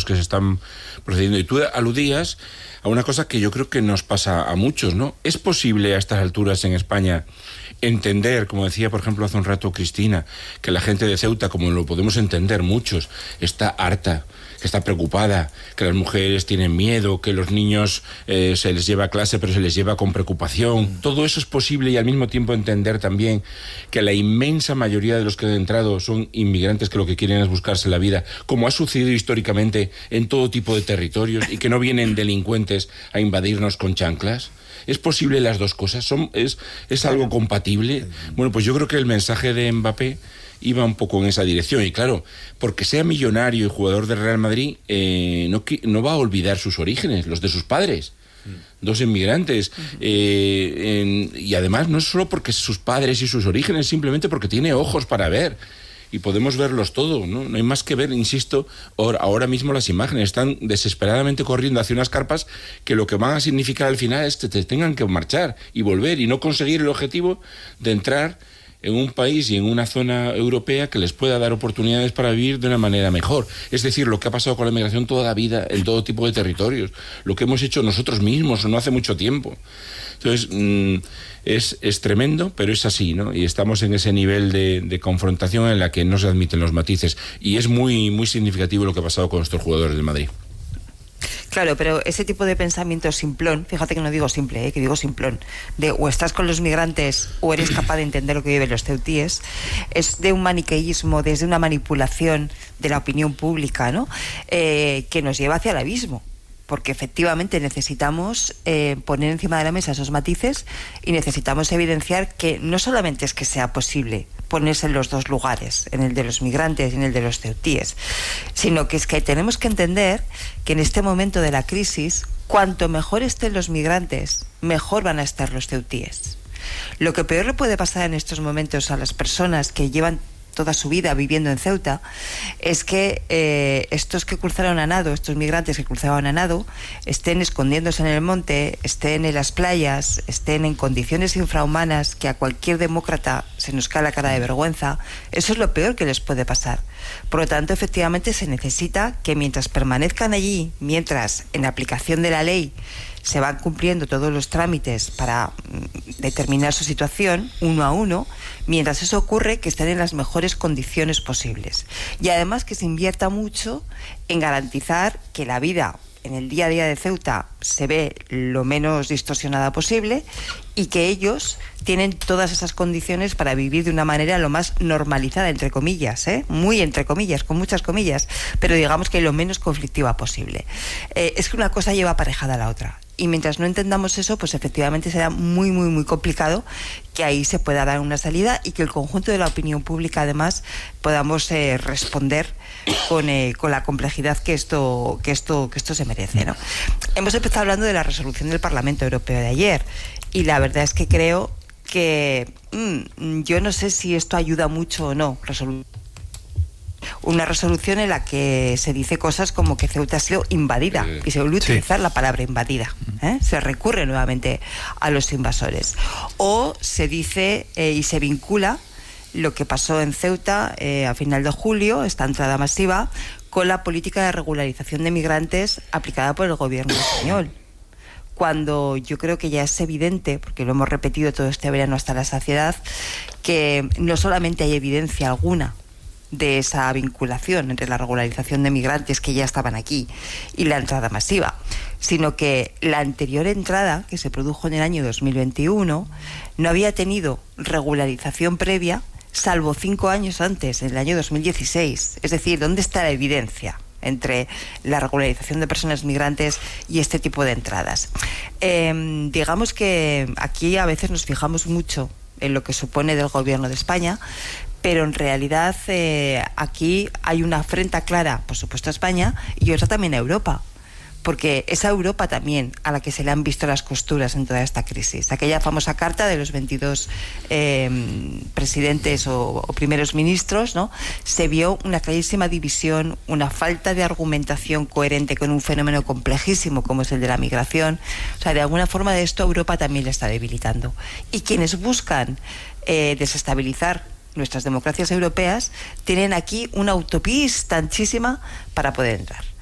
que se están procediendo. Y tú aludías a una cosa que yo creo que nos pasa a muchos, ¿no? ¿Es posible a estas alturas en España entender, como decía por ejemplo hace un rato Cristina, que la gente de Ceuta, como lo podemos entender muchos, está harta, que está preocupada, que las mujeres tienen miedo, que los niños se les lleva a clase pero se les lleva con preocupación? Todo eso es posible, y al mismo tiempo entender también que la inmensa mayoría de los que han entrado son inmigrantes que lo que quieren es buscarse la vida, como ha sucedido históricamente en todo tipo de territorios, y que no vienen delincuentes a invadirnos con chanclas. ¿Es posible las dos cosas? ¿Es algo compatible? Bueno, pues yo creo que el mensaje de Mbappé iba un poco en esa dirección. Y claro, porque sea millonario y jugador del Real Madrid, no va a olvidar sus orígenes, los de sus padres. Dos inmigrantes. Y además no es solo porque sus padres y sus orígenes, simplemente porque tiene ojos para ver. Y podemos verlos todos, ¿no? No hay más que ver, insisto, ahora mismo las imágenes están desesperadamente corriendo hacia unas carpas que lo que van a significar al final es que te tengan que marchar y volver y no conseguir el objetivo de entrar en un país y en una zona europea que les pueda dar oportunidades para vivir de una manera mejor. Es decir, lo que ha pasado con la migración toda la vida en todo tipo de territorios, lo que hemos hecho nosotros mismos no hace mucho tiempo. Entonces, es tremendo, pero es así, ¿no? Y estamos en ese nivel de confrontación en la que no se admiten los matices. Y es muy, muy significativo lo que ha pasado con estos jugadores del Madrid. Claro, pero ese tipo de pensamiento simplón, fíjate que no digo simple, que digo simplón, de o estás con los migrantes o eres capaz de entender lo que viven los ceutíes, es de un maniqueísmo, desde una manipulación de la opinión pública, ¿no? Que nos lleva hacia el abismo. Porque efectivamente necesitamos poner encima de la mesa esos matices y necesitamos evidenciar que no solamente es que sea posible ponerse en los dos lugares, en el de los migrantes y en el de los ceutíes, sino que es que tenemos que entender que en este momento de la crisis, cuanto mejor estén los migrantes, mejor van a estar los ceutíes. Lo que peor le puede pasar en estos momentos a las personas que llevan toda su vida viviendo en Ceuta, es que estos que cruzaron a nado, estos migrantes que cruzaban a nado, estén escondiéndose en el monte, estén en las playas, estén en condiciones infrahumanas que a cualquier demócrata se nos cae la cara de vergüenza. Eso es lo peor que les puede pasar. Por lo tanto, efectivamente, se necesita que mientras permanezcan allí, mientras en aplicación de la ley se van cumpliendo todos los trámites para determinar su situación uno a uno, mientras eso ocurre, que estén en las mejores condiciones posibles. Y además que se invierta mucho en garantizar que la vida en el día a día de Ceuta se ve lo menos distorsionada posible y que ellos tienen todas esas condiciones para vivir de una manera lo más normalizada, entre comillas, muy entre comillas, con muchas comillas, pero digamos que lo menos conflictiva posible. Es que una cosa lleva aparejada a la otra. Y mientras no entendamos eso, pues efectivamente será muy, muy, muy complicado que ahí se pueda dar una salida y que el conjunto de la opinión pública, además, podamos responder con la complejidad que esto se merece, ¿no? Hemos empezado hablando de la resolución del Parlamento Europeo de ayer y la verdad es que creo que yo no sé si esto ayuda mucho o no. Una resolución en la que se dice cosas como que Ceuta ha sido invadida y se vuelve a utilizar la palabra invadida, se recurre nuevamente a los invasores, o se dice y se vincula lo que pasó en Ceuta a final de julio, esta entrada masiva, con la política de regularización de migrantes aplicada por el gobierno español, cuando yo creo que ya es evidente, porque lo hemos repetido todo este verano hasta la saciedad, que no solamente hay evidencia alguna de esa vinculación entre la regularización de migrantes que ya estaban aquí y la entrada masiva, sino que la anterior entrada, que se produjo en el año 2021, no había tenido regularización previa salvo 5 años antes, en el año 2016. Es decir, ¿dónde está la evidencia entre la regularización de personas migrantes y este tipo de entradas? Digamos que aquí a veces nos fijamos mucho en lo que supone del gobierno de España, pero en realidad aquí hay una afrenta clara, por supuesto, a España y otra también a Europa, porque es a Europa también a la que se le han visto las costuras en toda esta crisis. Aquella famosa carta de los 22 presidentes o primeros ministros, ¿no? Se vio una clarísima división, una falta de argumentación coherente con un fenómeno complejísimo como es el de la migración. O sea, de alguna forma de esto Europa también le está debilitando. Y quienes buscan desestabilizar nuestras democracias europeas tienen aquí una autopista anchísima para poder entrar.